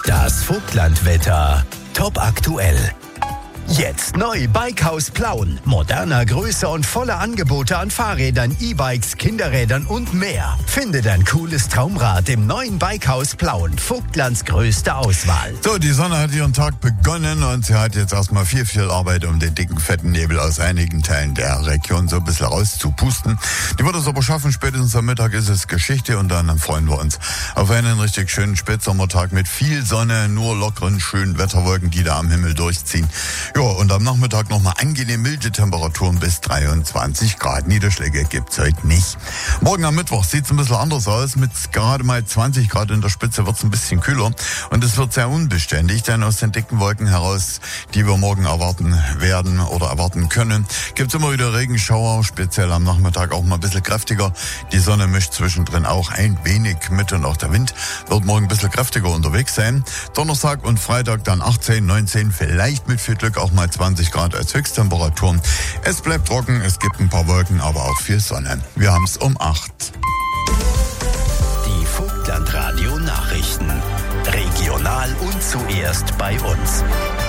Das Vogtlandwetter. Top aktuell. Jetzt neu Bikehaus Plauen. Moderner, größer und voller Angebote an Fahrrädern, E-Bikes, Kinderrädern und mehr. Finde dein cooles Traumrad im neuen Bikehaus Plauen. Vogtlands größte Auswahl. So, die Sonne hat ihren Tag begonnen und sie hat jetzt erstmal viel Arbeit, um den dicken, fetten Nebel aus einigen Teilen der Region so ein bisschen rauszupusten. Die wird es aber schaffen. Spätestens am Mittag ist es Geschichte und dann freuen wir uns auf einen richtig schönen Spätsommertag mit viel Sonne, nur lockeren, schönen Wetterwolken, die da am Himmel durchziehen. Ja, und am Nachmittag nochmal angenehm milde Temperaturen bis 23 Grad. Niederschläge gibt's heute nicht. Morgen am Mittwoch sieht's ein bisschen anders aus. Mit gerade mal 20 Grad in der Spitze wird's ein bisschen kühler. Und es wird sehr unbeständig, denn aus den dicken Wolken heraus, die wir morgen erwarten werden oder erwarten können, gibt's immer wieder Regenschauer, speziell am Nachmittag auch mal ein bisschen kräftiger. Die Sonne mischt zwischendrin auch ein wenig mit und auch der Wind wird morgen ein bisschen kräftiger unterwegs sein. Donnerstag und Freitag dann 18, 19, vielleicht mit viel Glück auch mal 20 Grad als Höchsttemperaturen. Es bleibt trocken, es gibt ein paar Wolken, aber auch viel Sonne. Wir haben's um 8. Die Vogtlandradio Nachrichten. Regional und zuerst bei uns.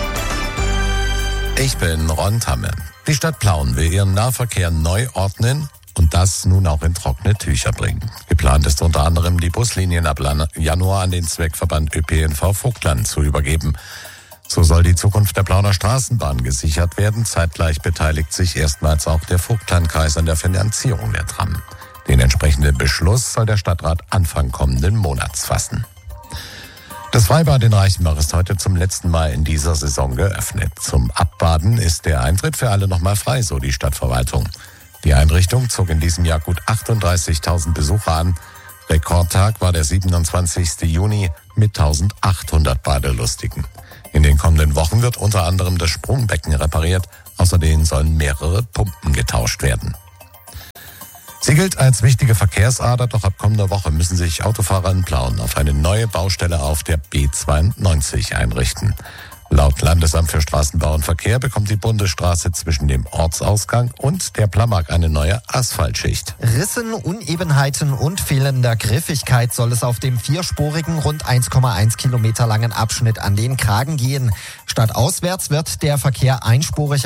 Ich bin Ron Tamme. Die Stadt Plauen will ihren Nahverkehr neu ordnen und das nun auch in trockene Tücher bringen. Geplant ist unter anderem, die Buslinien ab Januar an den Zweckverband ÖPNV Vogtland zu übergeben. So soll die Zukunft der Plauner Straßenbahn gesichert werden. Zeitgleich beteiligt sich erstmals auch der Vogtlandkreis an der Finanzierung der Tram. Den entsprechenden Beschluss soll der Stadtrat Anfang kommenden Monats fassen. Das Freibad in Reichenbach ist heute zum letzten Mal in dieser Saison geöffnet. Zum Abbaden ist der Eintritt für alle nochmal frei, so die Stadtverwaltung. Die Einrichtung zog in diesem Jahr gut 38.000 Besucher an. Rekordtag war der 27. Juni mit 1.800 Badelustigen. In den kommenden Wochen wird unter anderem das Sprungbecken repariert. Außerdem sollen mehrere Pumpen getauscht werden. Sie gilt als wichtige Verkehrsader, doch ab kommender Woche müssen sich Autofahrer in Plauen auf eine neue Baustelle auf der B92 einrichten. Laut Landesamt für Straßenbau und Verkehr bekommt die Bundesstraße zwischen dem Ortsausgang und der Plamag eine neue Asphaltschicht. Rissen, Unebenheiten und fehlender Griffigkeit soll es auf dem vierspurigen, rund 1,1 Kilometer langen Abschnitt an den Kragen gehen. Stadtauswärts wird der Verkehr einspurig